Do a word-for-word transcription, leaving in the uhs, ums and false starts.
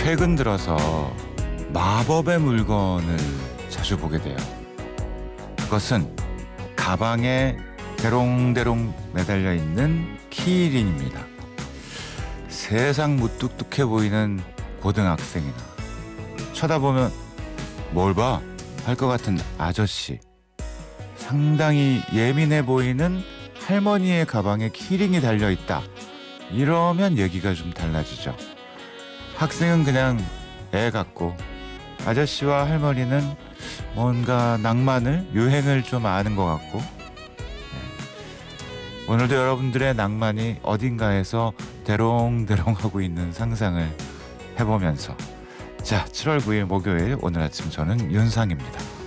최근 들어서 마법의 물건을 자주 보게 돼요. 그것은 가방에 대롱대롱 매달려 있는 키링입니다. 세상 무뚝뚝해 보이는 고등학생이나 쳐다보면 뭘 봐? 할 것 같은 아저씨, 상당히 예민해 보이는 할머니의 가방에 키링이 달려있다. 이러면 얘기가 좀 달라지죠. 학생은 그냥 애 같고 아저씨와 할머니는 뭔가 낭만을, 유행을 좀 아는 것 같고. 네. 오늘도 여러분들의 낭만이 어딘가에서 대롱대롱하고 있는 상상을 해보면서 자, 칠월 구일 목요일 오늘 아침 저는 윤상입니다.